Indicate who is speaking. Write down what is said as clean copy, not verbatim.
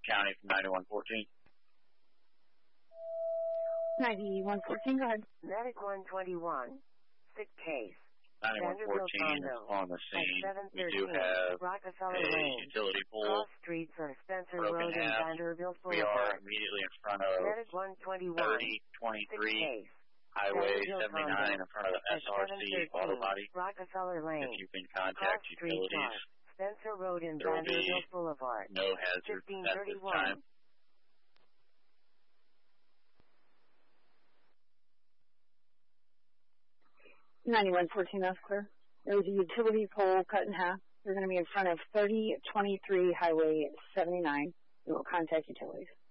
Speaker 1: County from 9114.
Speaker 2: 9114, go ahead.
Speaker 3: Medic 121, sick case.
Speaker 1: 9114 is on the scene. We do have
Speaker 3: Rockefeller
Speaker 1: a
Speaker 3: Lane.
Speaker 1: utility pole
Speaker 3: Cross streets are Spencer
Speaker 1: broken
Speaker 3: Road and
Speaker 1: half.
Speaker 3: Vanderbilt
Speaker 1: We are
Speaker 3: Boulevard.
Speaker 1: immediately in front of
Speaker 3: Medic 121,
Speaker 1: 3023
Speaker 3: sick case.
Speaker 1: Highway
Speaker 3: Vanderbilt
Speaker 1: 79
Speaker 3: Condo.
Speaker 1: in front of the SRC
Speaker 3: 713,
Speaker 1: auto body.
Speaker 3: Rockefeller Lane.
Speaker 1: If you can contact
Speaker 3: Cross streets
Speaker 1: utilities,
Speaker 3: are Spencer Road and
Speaker 1: there will be
Speaker 3: Vanderbilt Boulevard.
Speaker 1: no hazard at this time.
Speaker 2: 9114, that's clear. There was a utility pole cut in half. They're going to be in front of 3023 Highway 79. We will contact utilities.